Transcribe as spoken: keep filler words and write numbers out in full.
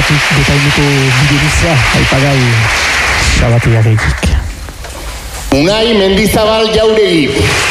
batik detainuko bide bizia, aipagai Sabatiagik. Unai Mendizabal Jauregi.